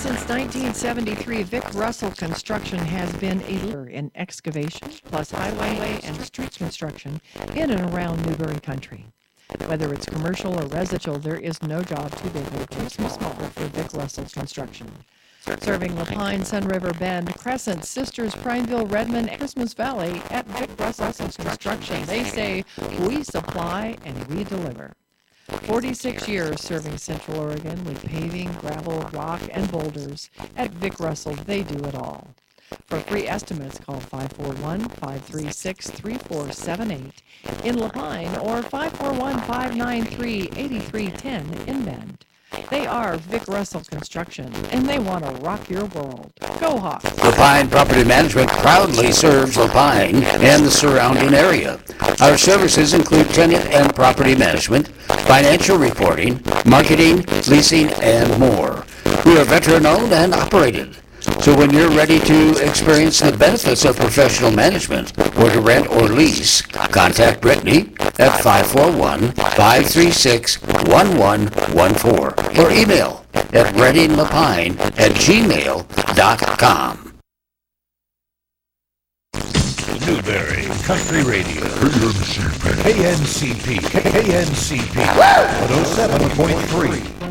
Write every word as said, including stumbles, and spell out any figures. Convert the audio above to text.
Since nineteen seventy-three, Vic Russell Construction has been a leader in excavation, plus highway and street construction in and around Newberry Country. Whether it's commercial or residential, there is no job too big or too small for Vic Russell Construction. Serving Lapine, Sun River Bend, Crescent, Sisters, Prineville, Redmond, and Christmas Valley at Vic Russell Construction. They say, we supply and we deliver. forty-six years serving Central Oregon with paving, gravel, rock, and boulders. At Vic Russell, they do it all. For free estimates, call five four one, five three six, three four seven eight in Lapine or five four one, five nine three, eight three one zero in Bend. They are Vic Russell Construction, and they want to rock your world. Go Hawks! Lapine Property Management proudly serves Lapine and the surrounding area. Our services include tenant and property management, financial reporting, marketing, leasing, and more. We are veteran-owned and operated. So when you're ready to experience the benefits of professional management or to rent or lease, contact Brittany at five four one, five three six, one one one four or email at reddinglapine at gmail dot com. Newberry Country Radio. K N C P. K N C P. one oh seven point three.